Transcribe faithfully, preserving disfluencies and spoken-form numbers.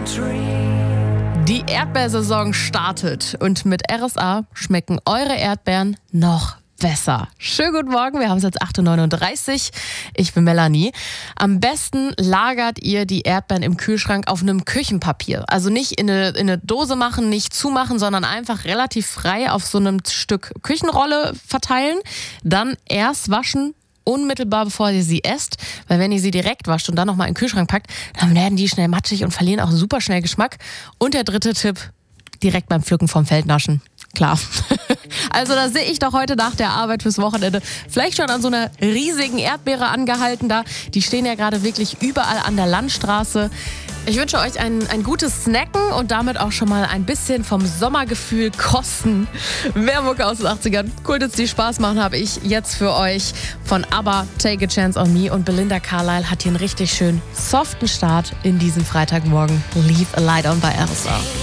Die Erdbeersaison startet und mit R S A schmecken eure Erdbeeren noch besser. Schönen guten Morgen, wir haben es jetzt acht Uhr neununddreißig. Ich bin Melanie. Am besten lagert ihr die Erdbeeren im Kühlschrank auf einem Küchenpapier. Also nicht in eine, in eine Dose machen, nicht zumachen, sondern einfach relativ frei auf so einem Stück Küchenrolle verteilen. Dann erst waschen, unmittelbar bevor ihr sie esst, weil wenn ihr sie direkt wascht und dann nochmal in den Kühlschrank packt, dann werden die schnell matschig und verlieren auch super schnell Geschmack. Und der dritte Tipp, direkt beim Pflücken vom Feld naschen. Klar. Also da sehe ich doch heute nach der Arbeit fürs Wochenende vielleicht schon an so einer riesigen Erdbeere angehalten da. Die stehen ja gerade wirklich überall an der Landstraße. Ich wünsche euch ein, ein gutes Snacken und damit auch schon mal ein bisschen vom Sommergefühl kosten. Mehr Mucke aus den achtzigern. Cool, die Spaß machen, habe ich jetzt für euch von ABBA, Take a Chance on Me, und Belinda Carlisle hat hier einen richtig schön soften Start in diesem Freitagmorgen. Leave a Light on bei R S A.